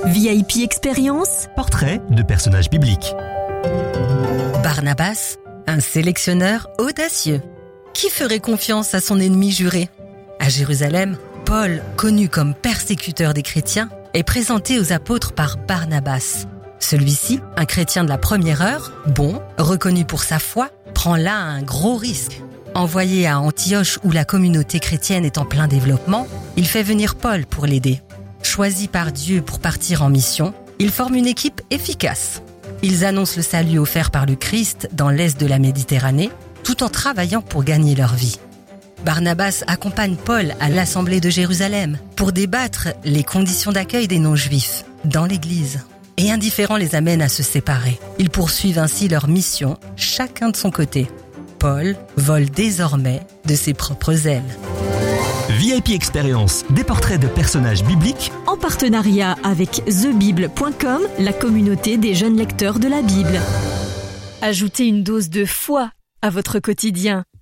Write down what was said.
VIP Expérience. Portrait de personnages bibliques. Barnabas, un sélectionneur audacieux. Qui ferait confiance à son ennemi juré ? À Jérusalem, Paul, connu comme persécuteur des chrétiens, est présenté aux apôtres par Barnabas. Celui-ci, un chrétien de la première heure, bon, reconnu pour sa foi, prend là un gros risque. Envoyé à Antioche où la communauté chrétienne est en plein développement, il fait venir Paul pour l'aider. Choisi par Dieu pour partir en mission, ils forment une équipe efficace. Ils annoncent le salut offert par le Christ dans l'est de la Méditerranée, tout en travaillant pour gagner leur vie. Barnabas accompagne Paul à l'Assemblée de Jérusalem pour débattre les conditions d'accueil des non-juifs dans l'Église. Et indifférents les amène à se séparer. Ils poursuivent ainsi leur mission, chacun de son côté. Paul vole désormais de ses propres ailes. VIP Expérience, des portraits de personnages bibliques En partenariat avec thebible.com, la communauté des jeunes lecteurs de la Bible. Ajoutez une dose de foi à votre quotidien